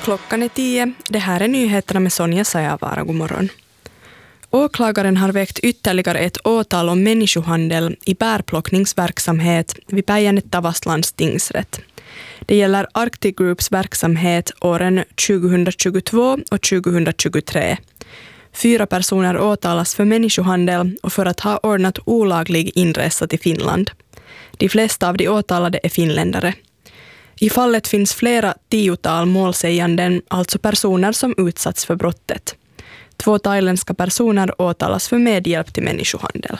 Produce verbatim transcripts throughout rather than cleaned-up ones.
Klockan är tio. Det här är nyheterna med Sonja Sajavara. God morgon. Åklagaren har väckt ytterligare ett åtal om människohandel i bärplockningsverksamhet vid Päijänne Tavastlands tingsrätt. Det gäller Arctic Groups verksamhet åren tjugohundratjugotvå och tjugohundratjugotre. Fyra personer åtalas för människohandel och för att ha ordnat olaglig inresa till Finland. De flesta av de åtalade är finländare. I fallet finns flera tiotal målsäganden, alltså personer som utsatts för brottet. Två thailändska personer åtalas för medhjälp till människohandel.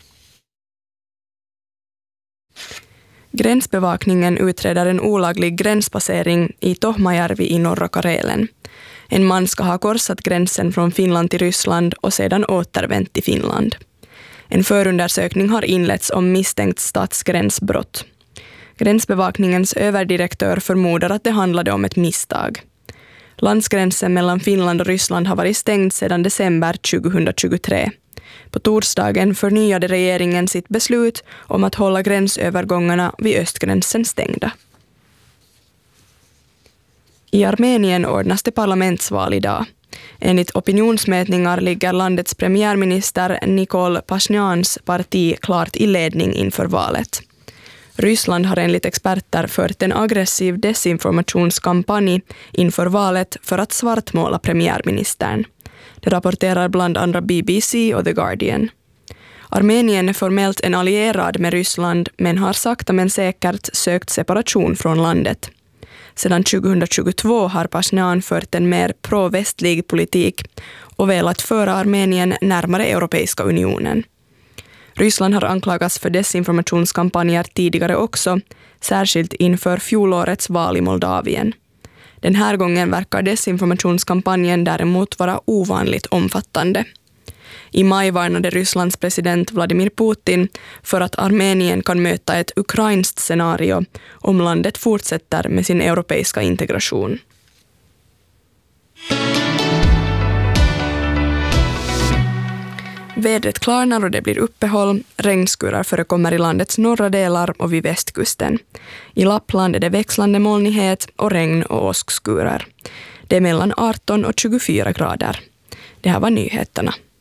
Gränsbevakningen utreder en olaglig gränspassering i Tohmajärvi i norra Karelen. En man ska ha korsat gränsen från Finland till Ryssland och sedan återvänt till Finland. En förundersökning har inletts om misstänkt statsgränsbrott. Gränsbevakningens överdirektör förmodar att det handlade om ett misstag. Landsgränsen mellan Finland och Ryssland har varit stängd sedan december tjugohundratjugotre. På torsdagen förnyade regeringen sitt beslut om att hålla gränsövergångarna vid östgränsen stängda. I Armenien ordnas det parlamentsval idag. Enligt opinionsmätningar ligger landets premiärminister Nikol Pasjinjans parti klart i ledning inför valet. Ryssland har enligt experter fört en aggressiv desinformationskampanj inför valet för att svartmåla premiärministern. Det rapporterar bland andra B B C och The Guardian. Armenien är formellt en allierad med Ryssland men har sakta men säkert sökt separation från landet. Sedan tjugohundratjugotvå har Pasjinjan fört en mer pro-västlig politik och velat föra Armenien närmare Europeiska unionen. Ryssland har anklagats för desinformationskampanjer tidigare också, särskilt inför fjolårets val i Moldavien. Den här gången verkar desinformationskampanjen däremot vara ovanligt omfattande. I maj varnade Rysslands president Vladimir Putin för att Armenien kan möta ett ukrainskt scenario om landet fortsätter med sin europeiska integration. Vädret klarnar och det blir uppehåll. Regnskurar förekommer i landets norra delar och vid västkusten. I Lappland är det växlande molnighet och regn och åskskurar. Det är mellan arton och tjugofyra grader. Det här var nyheterna.